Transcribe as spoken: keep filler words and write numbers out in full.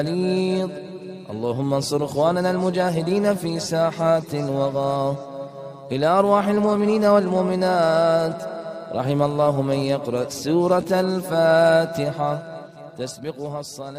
بليظ. اللهم انصر إخواننا المجاهدين في ساحات الوغى. إلى أرواح المؤمنين والمؤمنات. رحم الله من يقرأ سورة الفاتحة تسبقها الصلاة.